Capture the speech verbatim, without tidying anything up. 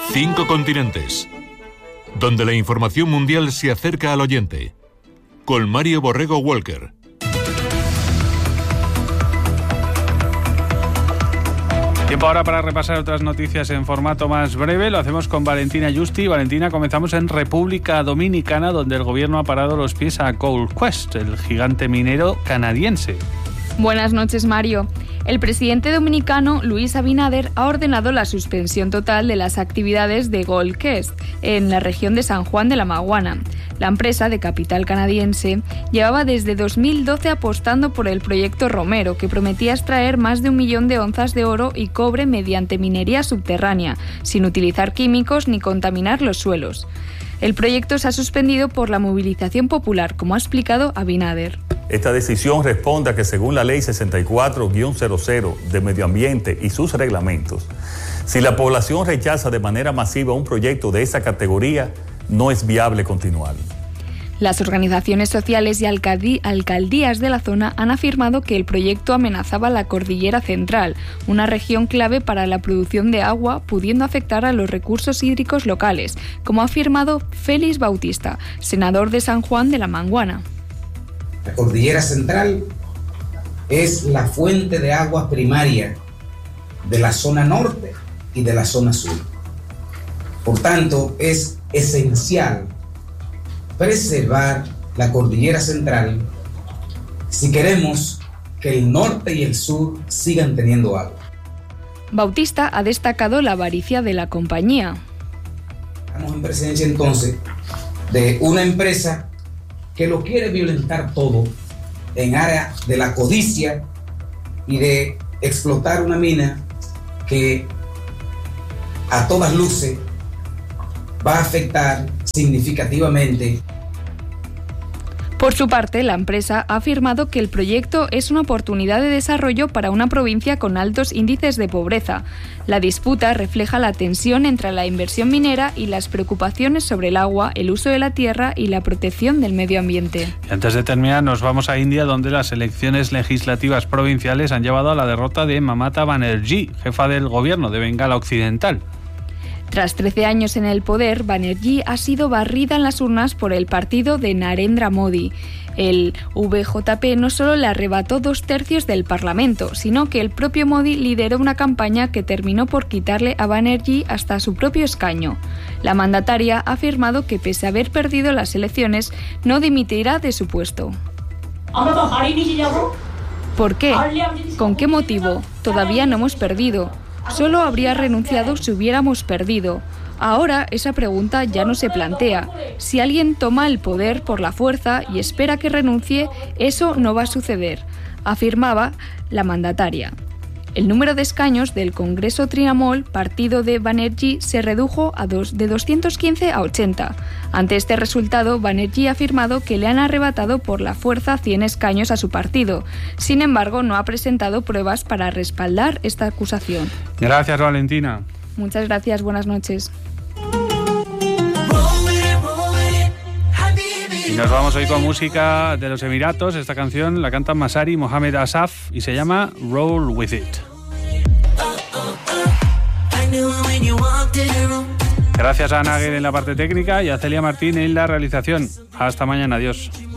Cinco continentes, donde la información mundial se acerca al oyente. Con Mario Borrego Walker. Tiempo ahora para repasar otras noticias en formato más breve. Lo hacemos con Valentina Justi. Valentina, comenzamos en República Dominicana, donde el gobierno ha parado los pies a Gold Quest, el gigante minero canadiense. Buenas noches, Mario. El presidente dominicano, Luis Abinader, ha ordenado la suspensión total de las actividades de Gold Quest en la región de San Juan de la Maguana. La empresa, de capital canadiense, llevaba desde dos mil doce apostando por el proyecto Romero, que prometía extraer más de un millón de onzas de oro y cobre mediante minería subterránea, sin utilizar químicos ni contaminar los suelos. El proyecto se ha suspendido por la movilización popular, como ha explicado Abinader. Esta decisión responde a que, según la Ley sesenta y cuatro guion cero cero de Medio Ambiente y sus reglamentos, si la población rechaza de manera masiva un proyecto de esa categoría, no es viable continuar. Las organizaciones sociales y alcaldí- alcaldías de la zona han afirmado que el proyecto amenazaba la Cordillera Central, una región clave para la producción de agua, pudiendo afectar a los recursos hídricos locales, como ha afirmado Félix Bautista, senador de San Juan de la Maguana. La Cordillera Central es la fuente de agua primaria de la zona norte y de la zona sur. Por tanto, es esencial preservar la Cordillera Central si queremos que el norte y el sur sigan teniendo agua. Bautista ha destacado la avaricia de la compañía. Estamos en presencia entonces de una empresa que lo quiere violentar todo en área de la codicia y de explotar una mina que a todas luces va a afectar significativamente. Por su parte, la empresa ha afirmado que el proyecto es una oportunidad de desarrollo para una provincia con altos índices de pobreza. La disputa refleja la tensión entre la inversión minera y las preocupaciones sobre el agua, el uso de la tierra y la protección del medio ambiente. Y antes de terminar, nos vamos a India, donde las elecciones legislativas provinciales han llevado a la derrota de Mamata Banerjee, jefa del gobierno de Bengala Occidental. Tras trece años en el poder, Banerjee ha sido barrida en las urnas por el partido de Narendra Modi. El V J P no solo le arrebató dos tercios del Parlamento, sino que el propio Modi lideró una campaña que terminó por quitarle a Banerjee hasta su propio escaño. La mandataria ha afirmado que, pese a haber perdido las elecciones, no dimitirá de su puesto. ¿Por qué? ¿Con qué motivo? Todavía no hemos perdido. Solo habría renunciado si hubiéramos perdido. Ahora esa pregunta ya no se plantea. Si alguien toma el poder por la fuerza y espera que renuncie, eso no va a suceder, afirmaba la mandataria. El número de escaños del Congreso Trinamool, partido de Banerjee, se redujo a dos, de doscientos quince a ochenta. Ante este resultado, Banerjee ha afirmado que le han arrebatado por la fuerza cien escaños a su partido. Sin embargo, no ha presentado pruebas para respaldar esta acusación. Gracias, Valentina. Muchas gracias, buenas noches. Y nos vamos hoy con música de los Emiratos. Esta canción la cantan Masari y Mohamed Asaf y se llama Roll With It. Gracias a Ana Aguirre en la parte técnica y a Celia Martín en la realización. Hasta mañana, adiós.